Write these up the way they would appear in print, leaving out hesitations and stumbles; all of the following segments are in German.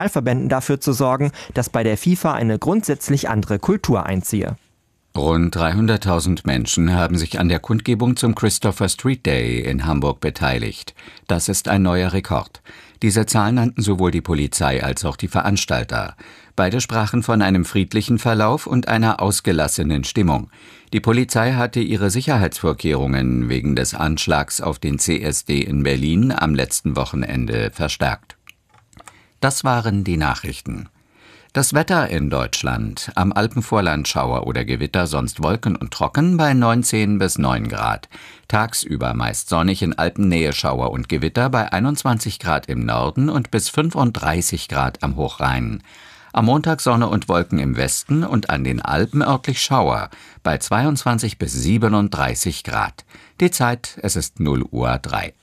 Verbänden dafür zu sorgen, dass bei der FIFA eine grundsätzlich andere Kultur einziehe. Rund 300.000 Menschen haben sich an der Kundgebung zum Christopher Street Day in Hamburg beteiligt. Das ist ein neuer Rekord. Diese Zahl nannten sowohl die Polizei als auch die Veranstalter. Beide sprachen von einem friedlichen Verlauf und einer ausgelassenen Stimmung. Die Polizei hatte ihre Sicherheitsvorkehrungen wegen des Anschlags auf den CSD in Berlin am letzten Wochenende verstärkt. Das waren die Nachrichten. Das Wetter in Deutschland: am Alpenvorland Schauer oder Gewitter, sonst Wolken und trocken bei 19 bis 9 Grad. Tagsüber meist sonnig, in Alpennähe Schauer und Gewitter bei 21 Grad im Norden und bis 35 Grad am Hochrhein. Am Montag Sonne und Wolken im Westen und an den Alpen örtlich Schauer bei 22 bis 37 Grad. Die Zeit, es ist 0:03 Uhr.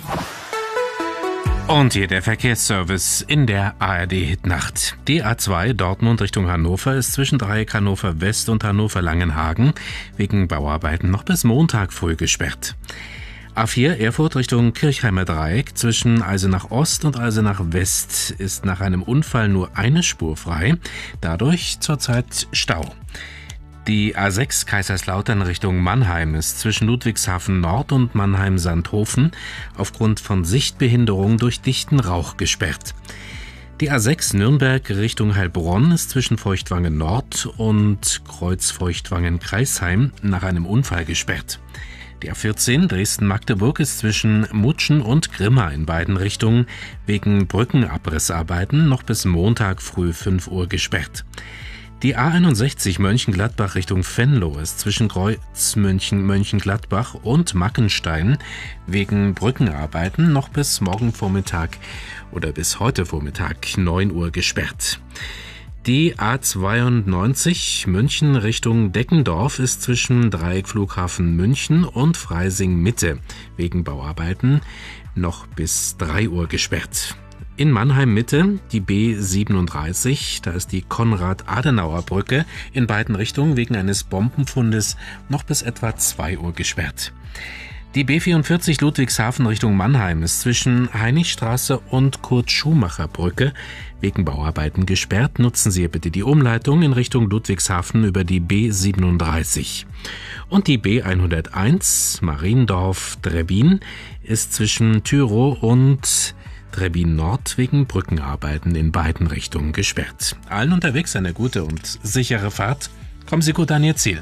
Und hier der Verkehrsservice in der ARD-Hitnacht. Die A2 Dortmund Richtung Hannover ist zwischen Dreieck Hannover West und Hannover Langenhagen wegen Bauarbeiten noch bis Montag früh gesperrt. A4 Erfurt Richtung Kirchheimer Dreieck zwischen Eisenach Ost und Eisenach West ist nach einem Unfall nur eine Spur frei, dadurch zurzeit Stau. Die A6 Kaiserslautern Richtung Mannheim ist zwischen Ludwigshafen Nord und Mannheim-Sandhofen aufgrund von Sichtbehinderung durch dichten Rauch gesperrt. Die A6 Nürnberg Richtung Heilbronn ist zwischen Feuchtwangen Nord und Kreuz-Feuchtwangen-Kreisheim nach einem Unfall gesperrt. Die A14 Dresden-Magdeburg ist zwischen Mutschen und Grimma in beiden Richtungen wegen Brückenabrissarbeiten noch bis Montag früh 5 Uhr gesperrt. Die A61 Mönchengladbach Richtung Venlo ist zwischen Kreuz Mönchengladbach und Mackenstein wegen Brückenarbeiten noch bis morgen Vormittag oder bis heute Vormittag 9 Uhr gesperrt. Die A92 München Richtung Deckendorf ist zwischen Dreieckflughafen München und Freising Mitte wegen Bauarbeiten noch bis 3 Uhr gesperrt. In Mannheim Mitte die B37, da ist die Konrad-Adenauer-Brücke in beiden Richtungen wegen eines Bombenfundes noch bis etwa 2 Uhr gesperrt. Die B44 Ludwigshafen Richtung Mannheim ist zwischen Heinrichstraße und Kurt-Schumacher-Brücke wegen Bauarbeiten gesperrt. Nutzen Sie bitte die Umleitung in Richtung Ludwigshafen über die B37. Und die B101 Mariendorf-Trebbin ist zwischen Tyrow und Trebbin Nord wegen Brückenarbeiten in beiden Richtungen gesperrt. Allen unterwegs eine gute und sichere Fahrt. Kommen Sie gut an Ihr Ziel.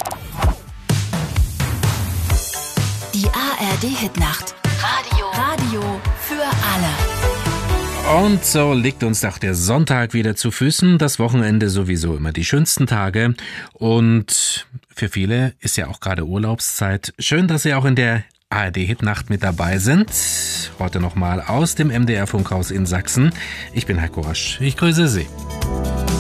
Die ARD-Hitnacht. Radio für alle. Und so liegt uns auch der Sonntag wieder zu Füßen. Das Wochenende sowieso immer die schönsten Tage. Und für viele ist ja auch gerade Urlaubszeit. Schön, dass Sie auch in der ARD-Hitnacht mit dabei sind. Heute nochmal aus dem MDR-Funkhaus in Sachsen. Ich bin Heiko Rasch. Ich grüße Sie.